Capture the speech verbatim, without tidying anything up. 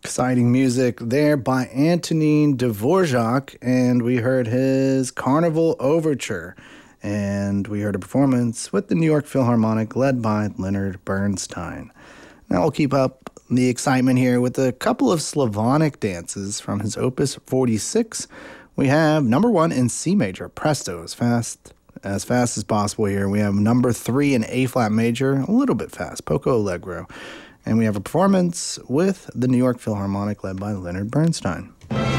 Exciting music there by Antonin Dvorak, and we heard his Carnival Overture. And we heard a performance with the New York Philharmonic led by Leonard Bernstein. Now we'll keep up the excitement here with a couple of Slavonic dances from his Opus forty-six. We have number one in C major, Presto, as fast as fast as possible here. We have number three in A flat major, a little bit fast, Poco Allegro. And we have a performance with the New York Philharmonic led by Leonard Bernstein.